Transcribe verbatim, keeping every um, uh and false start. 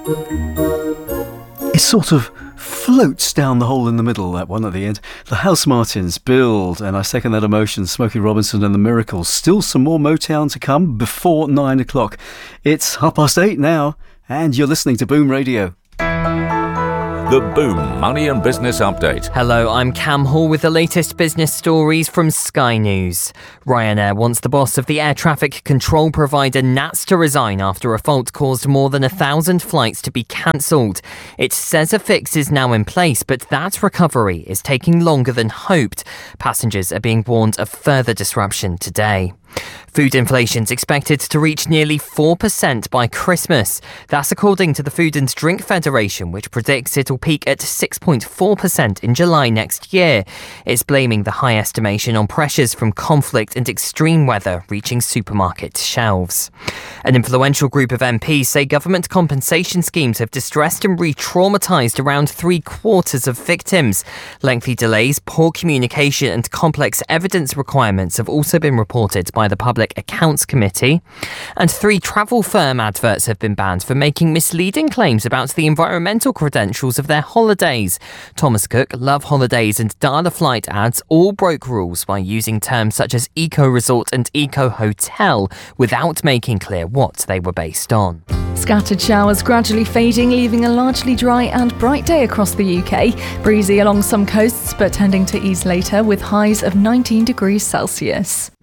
It sort of floats down the hole in the middle, that one at the end. The House Martins, Build, and I second that emotion, Smokey Robinson and the Miracles. Still some more Motown to come before nine o'clock. It's half past eight now, and you're listening to Boom Radio. The Boom Money and Business Update. Hello, I'm Cam Hall with the latest business stories from Sky News. Ryanair wants the boss of the air traffic control provider N A T S to resign after a fault caused more than a thousand flights to be cancelled. It says a fix is now in place, but that recovery is taking longer than hoped. Passengers are being warned of further disruption today. Food inflation's expected to reach nearly four percent by Christmas. That's according to the Food and Drink Federation, which predicts it'll peak at six point four percent in July next year. It's blaming the high estimation on pressures from conflict and extreme weather reaching supermarket shelves. An influential group of M Ps say government compensation schemes have distressed and re-traumatised around three quarters of victims. Lengthy delays, poor communication and complex evidence requirements have also been reported by the Public Accounts Committee. And three travel firm adverts have been banned for making misleading claims about the environmental credentials of their holidays. Thomas Cook, Love Holidays and Dana Flight ads all broke rules by using terms such as eco-resort and eco-hotel without making clear what they were based on. Scattered showers gradually fading, leaving a largely dry and bright day across the U K. Breezy along some coasts, but tending to ease later with highs of nineteen degrees Celsius.